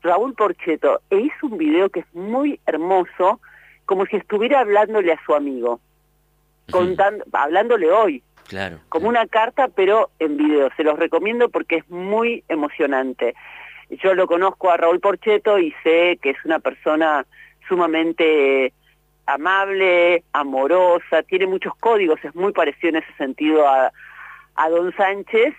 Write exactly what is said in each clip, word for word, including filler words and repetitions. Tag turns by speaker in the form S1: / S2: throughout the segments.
S1: Raúl Porchetto, e hizo un video que es muy hermoso, como si estuviera hablándole a su amigo, contando, hablándole hoy,
S2: claro,
S1: como
S2: claro.
S1: una carta, pero en video. Se los recomiendo porque es muy emocionante. Yo lo conozco a Raúl Porchetto y sé que es una persona sumamente amable, amorosa, tiene muchos códigos, es muy parecido en ese sentido a, a Don Sánchez,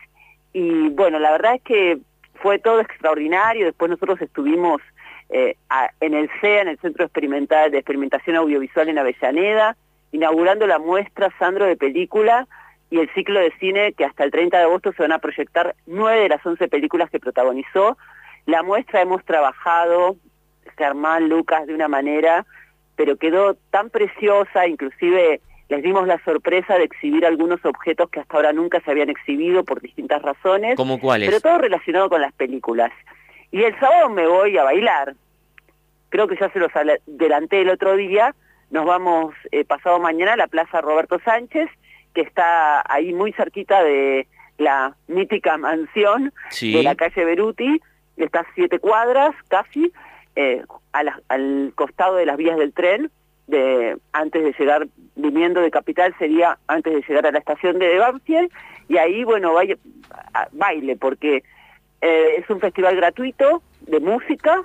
S1: y bueno, la verdad es que fue todo extraordinario. Después nosotros estuvimos eh, a, en el C E A, en el Centro Experimental de Experimentación Audiovisual en Avellaneda, inaugurando la muestra Sandro de película y el ciclo de cine que hasta el treinta de agosto se van a proyectar nueve de las once películas que protagonizó. La muestra hemos trabajado, Germán, Lucas, de una manera, pero quedó tan preciosa, inclusive les dimos la sorpresa de exhibir algunos objetos que hasta ahora nunca se habían exhibido por distintas razones.
S2: ¿Cómo cuáles?
S1: Pero todo relacionado con las películas. Y el sábado me voy a bailar. Creo que ya se los adelanté el otro día. Nos vamos eh, pasado mañana a la Plaza Roberto Sánchez, que está ahí muy cerquita de la mítica mansión
S2: sí.
S1: de la calle Beruti. Está a siete cuadras casi, eh, a la, al costado de las vías del tren. De, antes de llegar, viniendo de Capital, sería antes de llegar a la estación de Banfield, y ahí, bueno, baile, baile porque eh, es un festival gratuito de música,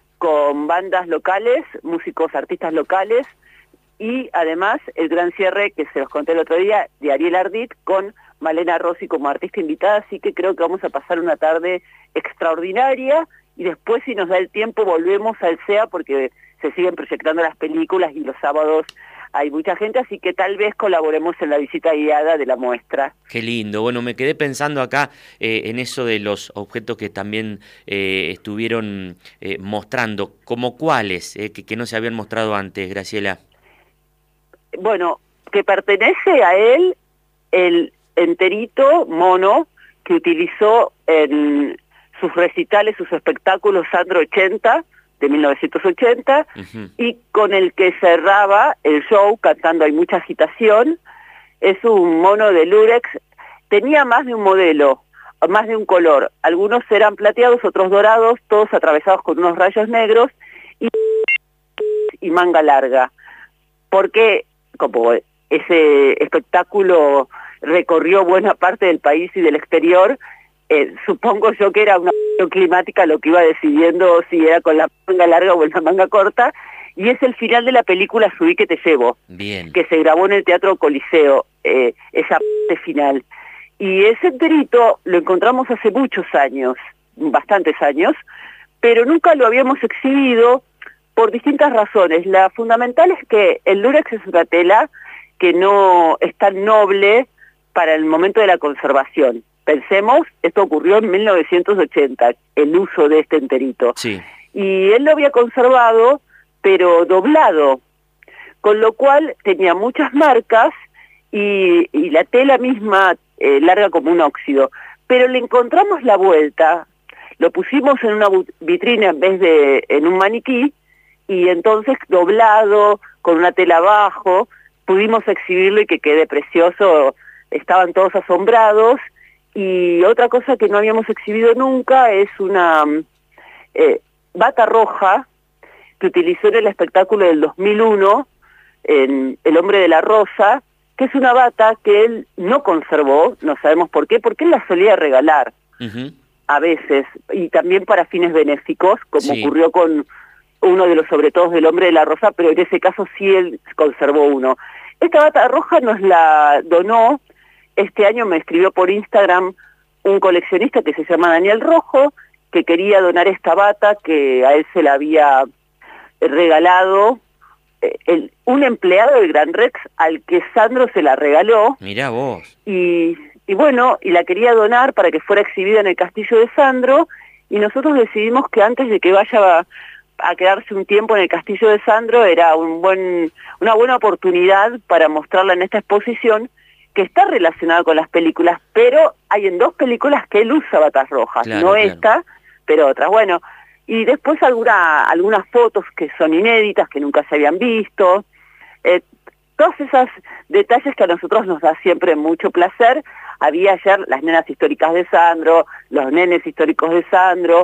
S1: con bandas locales, músicos, artistas locales, y además el gran cierre, que se los conté el otro día, de Ariel Ardit, con Malena Rossi como artista invitada, así que creo que vamos a pasar una tarde extraordinaria, y después, si nos da el tiempo, volvemos al C E A, porque se siguen proyectando las películas y los sábados hay mucha gente, así que tal vez colaboremos en la visita guiada de la muestra.
S2: Qué lindo. Bueno, me quedé pensando acá eh, en eso de los objetos que también eh, estuvieron eh, mostrando, como cuáles, eh, que, que no se habían mostrado antes, Graciela.
S1: Bueno, que pertenece a él el enterito mono que utilizó en sus recitales, sus espectáculos Sandro ochenta, de mil novecientos ochenta, uh-huh. y con el que cerraba el show cantando Hay mucha agitación. Es un mono de Lurex, tenía más de un modelo, más de un color, algunos eran plateados, otros dorados, todos atravesados con unos rayos negros y, y manga larga, porque como ese espectáculo recorrió buena parte del país y del exterior, Eh, supongo yo que era una cuestión climática lo que iba decidiendo si era con la manga larga o en la manga corta, y es el final de la película Subí que te llevo,
S2: Bien.
S1: que se grabó en el Teatro Coliseo, eh, esa parte final. Y ese enterito lo encontramos hace muchos años, bastantes años, pero nunca lo habíamos exhibido por distintas razones. La fundamental es que el Lurex es una tela que no es tan noble para el momento de la conservación. Pensemos, esto ocurrió en mil novecientos ochenta, el uso de este enterito.
S2: Sí.
S1: Y él lo había conservado, pero doblado, con lo cual tenía muchas marcas y, y la tela misma eh, larga como un óxido. Pero le encontramos la vuelta, lo pusimos en una vitrina en vez de en un maniquí, y entonces doblado, con una tela abajo, pudimos exhibirlo y que quede precioso. Estaban todos asombrados. Y otra cosa que no habíamos exhibido nunca es una eh, bata roja que utilizó en el espectáculo del dos mil uno, en El hombre de la rosa, que es una bata que él no conservó, no sabemos por qué, porque él la solía regalar uh-huh. a veces, y también para fines benéficos, como sí. ocurrió con uno de los sobretodos del hombre de la rosa, pero en ese caso sí él conservó uno. Esta bata roja nos la donó. Este año me escribió por Instagram un coleccionista que se llama Daniel Rojo, que quería donar esta bata, que a él se la había regalado eh, el, un empleado del Gran Rex al que Sandro se la regaló.
S2: Mirá vos.
S1: Y, y bueno, y la quería donar para que fuera exhibida en el castillo de Sandro, y nosotros decidimos que antes de que vaya a, a quedarse un tiempo en el castillo de Sandro, era un buen, una buena oportunidad para mostrarla en esta exposición, que está relacionado con las películas, pero hay en dos películas que él usa batas rojas,
S2: claro,
S1: no
S2: claro.
S1: esta, pero otras. Bueno, y después alguna, algunas fotos que son inéditas, que nunca se habían visto, eh, todos esos detalles que a nosotros nos da siempre mucho placer. Había ayer las nenas históricas de Sandro, los nenes históricos de Sandro,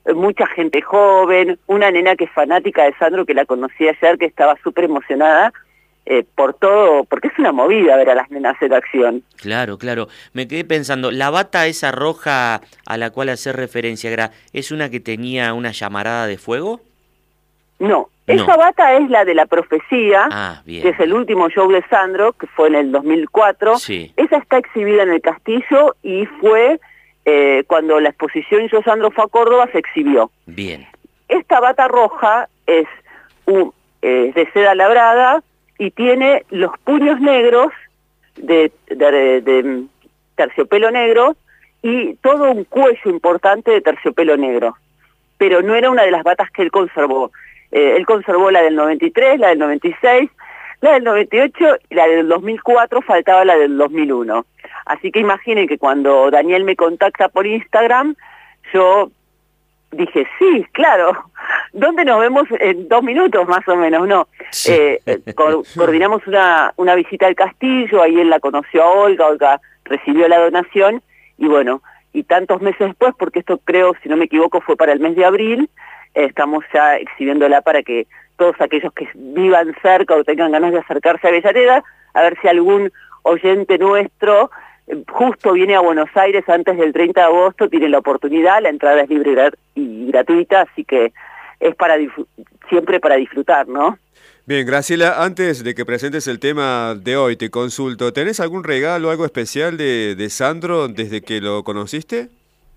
S1: mucha gente joven, una nena que es fanática de Sandro, que la conocí ayer, que estaba súper emocionada eh, por todo, porque es una movida ver a las nenas en acción.
S2: Claro, claro. Me quedé pensando, la bata esa roja a la cual hacer referencia, Gra, ¿es una que tenía una llamarada de fuego?
S1: No,
S2: No.
S1: esa bata es la de La Profecía,
S2: ah, bien,
S1: que es el último show de Sandro, que fue en el dos mil cuatro.
S2: Sí.
S1: Esa está exhibida en el Castillo y fue eh, cuando la exposición Yo Sandro fue a Córdoba, se exhibió.
S2: Bien.
S1: Esta bata roja es un, eh, de seda labrada y tiene los puños negros de, de, de, de terciopelo negro y todo un cuello importante de terciopelo negro. Pero no era una de las batas que él conservó. Eh, él conservó la del noventa y tres, la del noventa y seis, la del noventa y ocho y la del dos mil cuatro, faltaba la del dos mil uno. Así que imaginen que cuando Daniel me contacta por Instagram, yo dije, sí, claro, ¿dónde nos vemos en dos minutos más o menos? No,
S2: Sí.
S1: eh, co coordinamos una, una visita al castillo, ahí él la conoció a Olga, Olga recibió la donación y bueno, y tantos meses después, porque esto creo, si no me equivoco, fue para el mes de abril, eh, estamos ya exhibiéndola para que todos aquellos que vivan cerca o tengan ganas de acercarse a Avellaneda, a ver si algún oyente nuestro eh, justo viene a Buenos Aires antes del treinta de agosto, tiene la oportunidad, la entrada es libre y, grat y gratuita, así que es para siempre para disfrutar, ¿no?
S3: Bien, Graciela, antes de que presentes el tema de hoy, te consulto, ¿tenés algún regalo, algo especial de, de Sandro desde que lo conociste?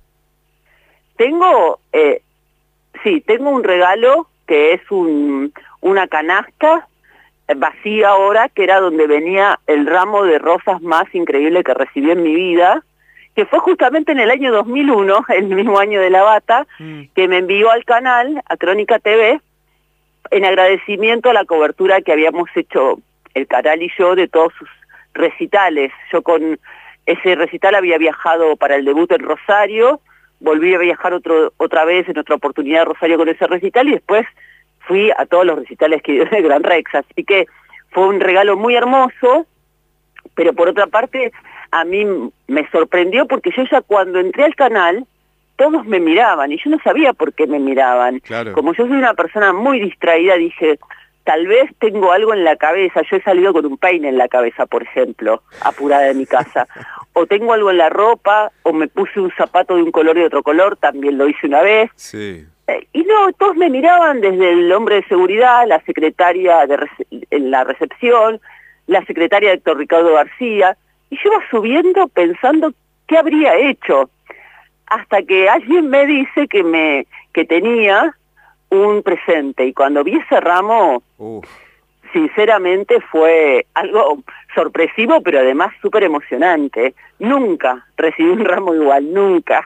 S1: Tengo, eh, sí, tengo un regalo que es un, una canasta vacía ahora, que era donde venía el ramo de rosas más increíble que recibí en mi vida, que fue justamente en el año dos mil uno, el mismo año de la bata, mm. que me envió al canal, a Crónica T V, en agradecimiento a la cobertura que habíamos hecho el canal y yo de todos sus recitales. Yo con ese recital había viajado para el debut en Rosario, volví a viajar otro, otra vez en otra oportunidad a Rosario con ese recital y después fui a todos los recitales que dio en el Gran Rex. Así que fue un regalo muy hermoso, pero por otra parte a mí me sorprendió porque yo ya cuando entré al canal todos me miraban y yo no sabía por qué me miraban.
S3: Claro.
S1: Como yo soy una persona muy distraída, dije, tal vez tengo algo en la cabeza. Yo he salido con un peine en la cabeza, por ejemplo, apurada de mi casa. O tengo algo en la ropa, o me puse un zapato de un color y otro color, también lo hice una vez.
S3: Sí.
S1: Eh, y no, todos me miraban, desde el hombre de seguridad, la secretaria de rece en la recepción, la secretaria de Héctor Ricardo García, y yo iba subiendo pensando qué habría hecho. Hasta que alguien me dice que me que tenía un presente, y cuando vi ese ramo, Uf. sinceramente fue algo sorpresivo, pero además súper emocionante. Nunca recibí un ramo igual, nunca.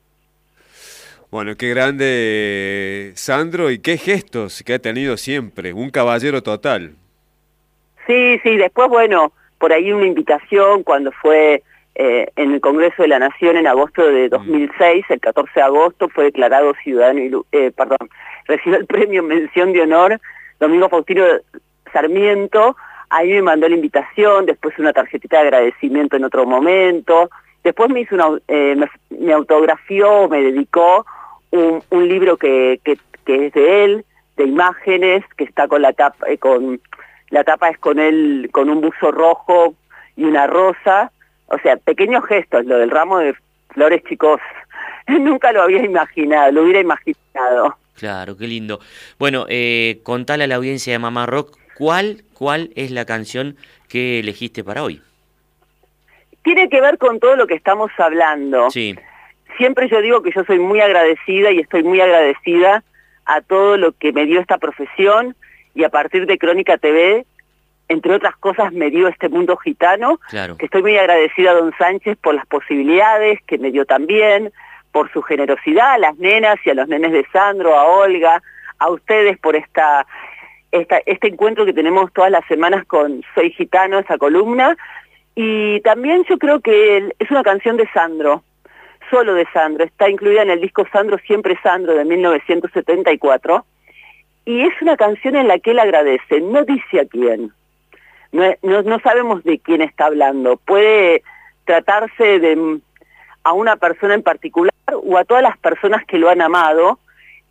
S3: Bueno, qué grande Sandro y qué gestos que ha tenido siempre, un caballero total.
S1: Sí, sí, después, bueno, por ahí una invitación cuando fue... Eh, en el Congreso de la Nación en agosto de dos mil seis, el catorce de agosto, fue declarado ciudadano, ilu eh, perdón, recibió el premio Mención de Honor Domingo Faustino Sarmiento. Ahí me mandó la invitación, después una tarjetita de agradecimiento en otro momento, después me hizo una, eh, me, me autografió, me dedicó un, un libro que, que, que es de él, de imágenes, que está con la tapa, eh, con la tapa es con él, con un buzo rojo y una rosa. O sea, pequeños gestos, lo del ramo de flores, chicos, nunca lo había imaginado, lo hubiera imaginado.
S2: Claro, qué lindo. Bueno, eh, contale a la audiencia de Mamá Rock, ¿cuál, cuál es la canción que elegiste para hoy?
S1: Tiene que ver con todo lo que estamos hablando.
S2: Sí.
S1: Siempre yo digo que yo soy muy agradecida y estoy muy agradecida a todo lo que me dio esta profesión y a partir de Crónica T V, entre otras cosas, me dio este mundo gitano,
S2: claro.
S1: que estoy muy agradecida a don Sánchez por las posibilidades que me dio también, por su generosidad, a las nenas y a los nenes de Sandro, a Olga, a ustedes por esta, esta este encuentro que tenemos todas las semanas con Soy Gitano, esa columna, y también yo creo que es una canción de Sandro, solo de Sandro, está incluida en el disco Sandro, Siempre Sandro, de mil novecientos setenta y cuatro, y es una canción en la que él agradece, no dice a quién. No, no, no sabemos de quién está hablando. Puede tratarse de a una persona en particular o a todas las personas que lo han amado,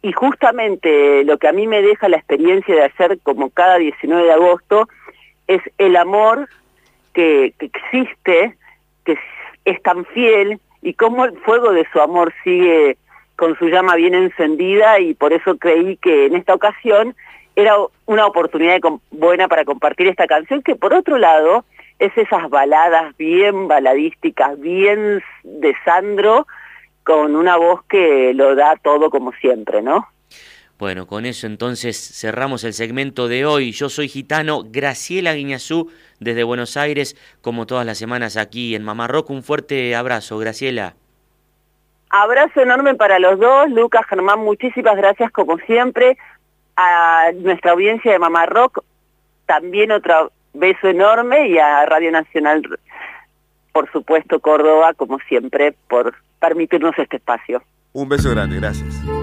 S1: y justamente lo que a mí me deja la experiencia de hacer como cada diecinueve de agosto es el amor que, que existe, que es, es tan fiel, y cómo el fuego de su amor sigue con su llama bien encendida, y por eso creí que en esta ocasión era una oportunidad de buena para compartir esta canción, que por otro lado es esas baladas bien baladísticas, bien de Sandro, con una voz que lo da todo como siempre, ¿no?
S2: Bueno, con eso entonces cerramos el segmento de hoy. Yo soy gitano, Graciela Guiñazú, desde Buenos Aires, como todas las semanas aquí en Mamá Rock. Un fuerte abrazo, Graciela.
S1: Abrazo enorme para los dos. Lucas, Germán, muchísimas gracias como siempre. A nuestra audiencia de Mamá Rock, también otro beso enorme, y a Radio Nacional, por supuesto, Córdoba, como siempre, por permitirnos este espacio.
S3: Un beso grande, gracias.